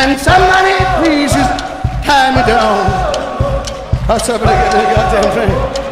Can somebody please just tie me down? Or somebody get that goddamn thing.